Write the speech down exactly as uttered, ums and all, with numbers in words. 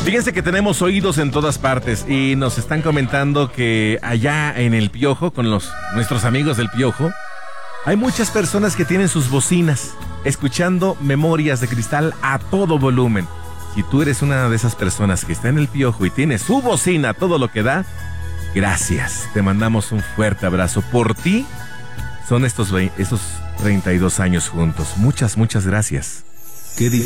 Fíjense que tenemos oídos en todas partes y nos están comentando que allá en el Piojo, con los nuestros amigos del Piojo, hay muchas personas que tienen sus bocinas escuchando Memorias de Cristal a todo volumen. Si tú eres una de esas personas que está en el Piojo y tiene su bocina a todo lo que da, gracias. Te mandamos un fuerte abrazo. Por ti son estos, estos treinta y dos años juntos. Muchas, muchas gracias. Qué